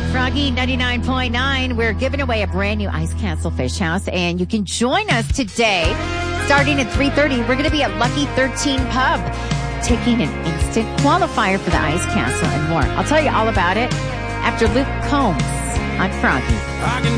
Froggy 99.9. We're giving away a brand new Ice Castle Fish House, and you can join us today starting at 3:30. We're going to be at Lucky 13 Pub taking an instant qualifier for the Ice Castle and more. I'll tell you all about it after Luke Combs on Froggy.